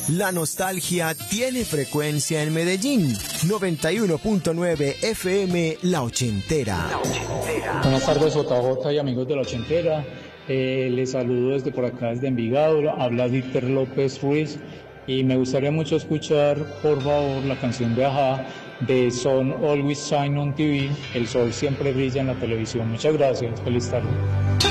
La nostalgia tiene frecuencia en Medellín. 91.9 FM La Ochentera. Buenas tardes, JJ y amigos de La Ochentera. Les saludo desde por acá, desde Envigado. Habla Dieter López Ruiz. Y me gustaría mucho escuchar, por favor, la canción de Ajá, de Sun Always Shine on TV. El sol siempre brilla en la televisión. Muchas gracias. Feliz tarde.